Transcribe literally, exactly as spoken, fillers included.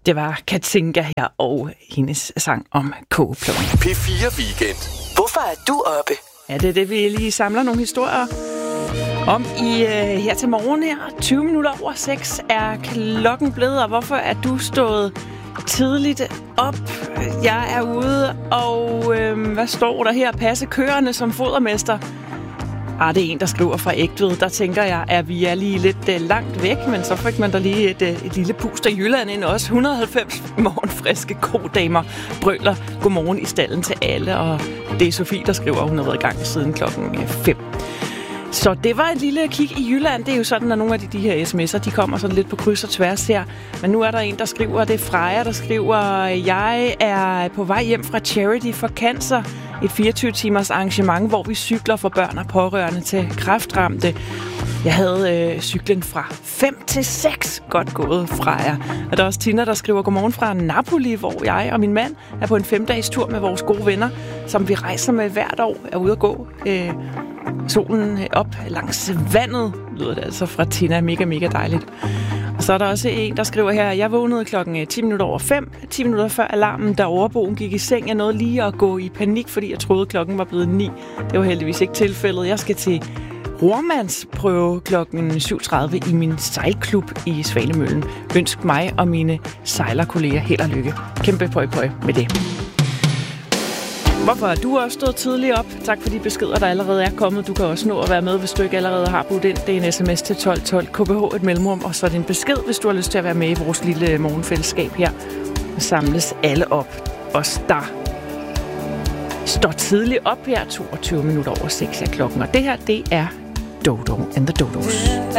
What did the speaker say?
Det var Katinka her og hendes sang om kogeploven. P fire Weekend. Hvorfor er du oppe? Ja, det er det, vi lige samler nogle historier om i uh, her til morgen her. tyve minutter over seks er klokken blevet, og hvorfor er du stået tidligt op? Jeg er ude, og øh, hvad står der her? Passe køerne som fodermester. Ah, det er en, der skriver fra Ægtved. Der tænker jeg, at vi er lige lidt uh, langt væk, men så fik man da lige et, uh, et lille pust af Jylland ind også. et hundrede og halvfems morgenfriske kodamer brøler godmorgen i stallen til alle, og det er Sofie, der skriver, at hun har været i gang siden klokken fem. Så det var et lille kig i Jylland. Det er jo sådan, at nogle af de, de her sms'er, de kommer sådan lidt på kryds og tværs her. Men nu er der en, der skriver, det er Freja, der skriver, jeg er på vej hjem fra Charity for Cancer. Et fireogtyve timers arrangement, hvor vi cykler for børn og pårørende til kræftramte. Jeg havde øh, cyklen fra fem til seks. Godt gået, Freja. Og der er også Tina, der skriver, godmorgen fra Napoli, hvor jeg og min mand er på en femdages tur med vores gode venner, som vi rejser med hvert år, er ude at gå. Øh, solen op langs vandet, lyder det altså fra Tina. Mega, mega dejligt. Og så er der også en, der skriver her, jeg vågnede klokken ti minutter over fem, ti minutter før alarmen, da overboen gik i seng. Jeg nåede lige at gå i panik, fordi jeg troede, klokken var blevet ni. Det var heldigvis ikke tilfældet. Jeg skal til Rormandsprøve klokken syv tredive i min sejlklub i Svanemøllen. Ønsk mig og mine sejlerkolleger held og lykke. Kæmpe pøj pøj med det. Hvorfor har du også stået tidligt op? Tak for de beskeder, der allerede er kommet. Du kan også nå at være med, hvis du ikke allerede har budt ind. Det er en sms til tolv tolv, K B H et mellemrum, og så er det en besked, hvis du har lyst til at være med i vores lille morgenfællesskab her. Og samles alle op. Os der står tidligt op her, toogtyve minutter over seks er klokken. Og det her, det er Dodo and the Dodos.